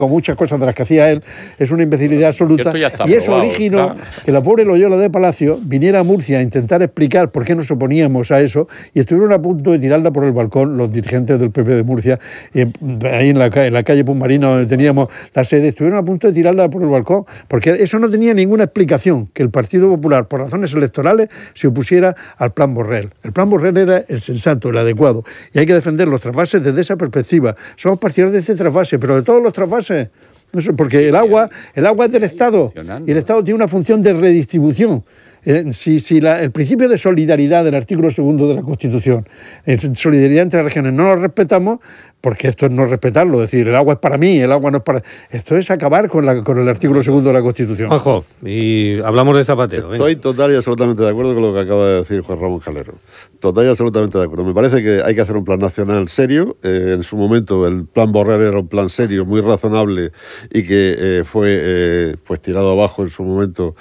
muchas cosas de las que hacía él, es una imbecilidad absoluta, y eso originó que la pobre Loyola de Palacio viniera a Murcia a intentar explicar por qué nos oponíamos a eso, y estuvieron a punto de tirarla por el balcón los dirigentes del PP de Murcia, y ahí en la calle Pumarina, donde teníamos la sede, estuvieron a punto de tirarla por el balcón, porque eso no tenía ninguna explicación, que el Partido Popular, por razones electorales, se opusiera al Plan Borrell. El Plan Borrell era el sensato, el adecuado, y hay que defender los trasvases desde esa perspectiva. Somos partidarios de ese trasvase, pero de todos los trasvases. Porque el agua es del Estado, y el Estado tiene una función de redistribución. Si el principio de solidaridad del artículo 2 de la Constitución, solidaridad entre regiones, no lo respetamos, porque esto es no respetarlo, es decir, el agua es para mí, el agua no es para... Esto es acabar con el artículo 2 de la Constitución. Juanjo, y hablamos de Zapatero. Estoy total y absolutamente de acuerdo con lo que acaba de decir Juan Ramón Calero. Total y absolutamente de acuerdo. Me parece que hay que hacer un plan nacional serio. En su momento el plan Borrell era un plan serio, muy razonable, y que fue tirado abajo en su momento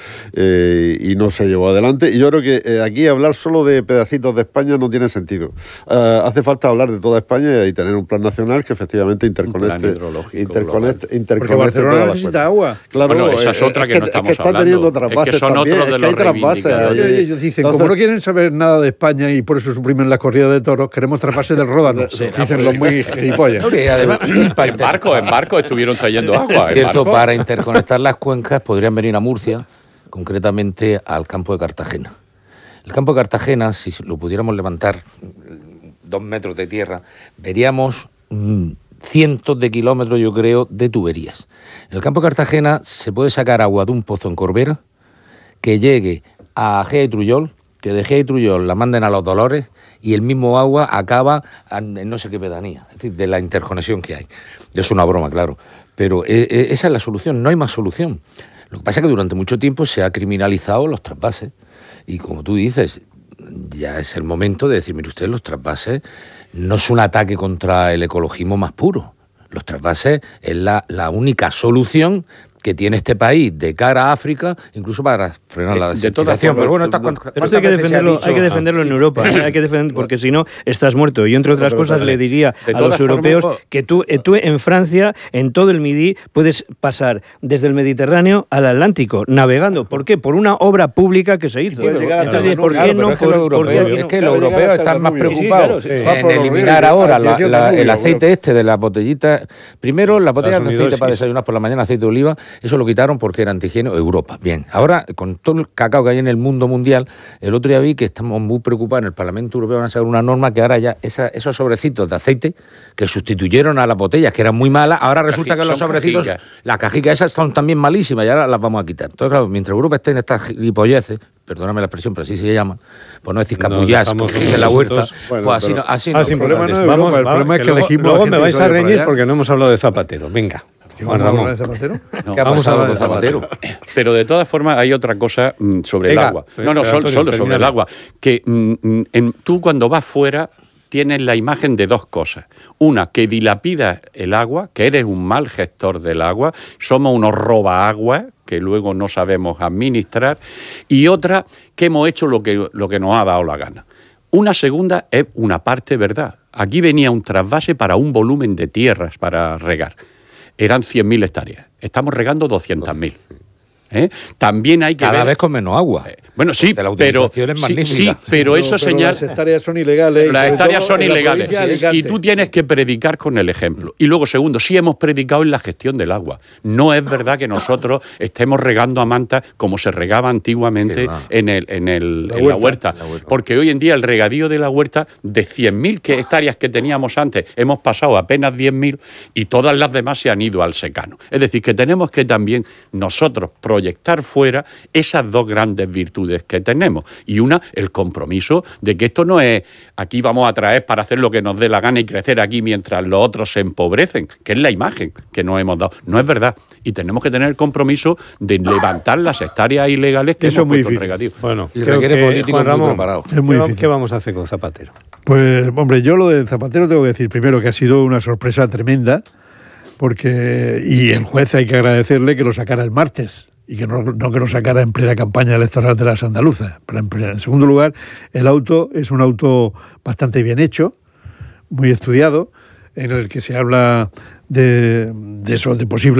y no se llevó adelante. Y yo creo que aquí hablar solo de pedacitos de España no tiene sentido. Hace falta hablar de toda España y tener un plan nacional que efectivamente interconecte porque Barcelona necesita agua. Claro, bueno, esa es otra que no estamos están teniendo otras bases, son también, otros de los reivindicadores. Ellos dicen, como no quieren saber nada de España y por eso suprimen las corridas de toros, queremos trasvase del Ródano. Dicen los muy gilipollas. Además, en barco estuvieron trayendo agua. Cierto, para interconectar las cuencas podrían venir a Murcia, concretamente al campo de Cartagena. El campo de Cartagena, si lo pudiéramos levantar 2 metros de tierra, veríamos cientos de kilómetros, yo creo, de tuberías. En el campo de Cartagena se puede sacar agua de un pozo en Corbera que llegue a Gea y Trullol, que de Gea y Trullol la manden a Los Dolores y el mismo agua acaba en no sé qué pedanía, es decir, de la interconexión que hay. Es una broma, claro, pero esa es la solución, no hay más solución. Lo que pasa es que durante mucho tiempo se ha criminalizado los trasvases y, como tú dices, ya es el momento de decir, mire usted, los trasvases no es un ataque contra el ecologismo más puro. Los trasvases es la única solución que tiene este país de cara a África, incluso para frenar la desertización. Pero bueno, esto hay que defenderlo en Europa, hay que defender, porque si no estás muerto. Yo, entre otras cosas, le diría a los europeos que tú en Francia, en todo el Midi, puedes pasar desde el Mediterráneo al Atlántico, navegando. ¿Por qué? Por una obra pública que se hizo. Entonces, ¿por qué no? Es que los europeos están más preocupados en eliminar ahora el aceite de las botellitas. Primero, las botellas de aceite para desayunar por la mañana, aceite de oliva. Eso lo quitaron porque era antihigiénico. Europa. Bien. Ahora, con todo el cacao que hay en el mundo mundial, el otro día vi que estamos muy preocupados en el Parlamento Europeo, van a sacar una norma que ahora ya esos sobrecitos de aceite que sustituyeron a las botellas, que eran muy malas, ahora resulta que los sobrecitos, las cajicas esas son también malísimas y ahora las vamos a quitar. Entonces, claro, mientras Europa esté en estas gilipolleces, perdóname la expresión, pero así se llama, por no decir capullas, como dice la Huerta, bueno, pues así no. Sin problema no es Europa, el problema es que elegimos... Luego me vais a reñir porque no hemos hablado de Zapatero. Venga. Juan Ramón. ¿De Zapatero? No, vamos a hablar de Zapatero. Pero de todas formas hay otra cosa sobre el agua. Solo sobre el agua. Que tú cuando vas fuera tienes la imagen de 2 cosas. Una, que dilapidas el agua, que eres un mal gestor del agua, somos unos robaaguas que luego no sabemos administrar. Y otra, que hemos hecho lo que nos ha dado la gana. Una segunda es una parte verdad. Aquí venía un trasvase para un volumen de tierras para regar. Eran 100.000 hectáreas. Estamos regando 200.000. También hay que cada ver... vez con menos agua. Bueno, sí, la utilización es magnífica. Sí, pero eso señala... Las hectáreas son ilegales. Las hectáreas son ilegales. Y tú tienes que predicar con el ejemplo. Y luego, segundo, sí hemos predicado en la gestión del agua. No es verdad que nosotros estemos regando a manta como se regaba antiguamente en la huerta. Porque hoy en día el regadío de la huerta, de 100.000 hectáreas que teníamos antes, hemos pasado apenas 10.000 y todas las demás se han ido al secano. Es decir, que tenemos que también nosotros proyectar fuera esas 2 grandes virtudes que tenemos. Y una, el compromiso de que esto no es aquí vamos a traer para hacer lo que nos dé la gana y crecer aquí mientras los otros se empobrecen, que es la imagen que nos hemos dado. No es verdad. Y tenemos que tener el compromiso de levantar las hectáreas ilegales que hemos puesto en regadío. Bueno, y requiere políticos muy preparados. Es muy difícil. ¿Qué vamos a hacer con Zapatero? Pues, hombre, yo lo de Zapatero tengo que decir primero que ha sido una sorpresa tremenda, y el juez hay que agradecerle que lo sacara el martes y que no que lo sacara en plena campaña electoral de las andaluzas. Pero en segundo lugar, el auto es un auto bastante bien hecho, muy estudiado, en el que se habla de eso, de posible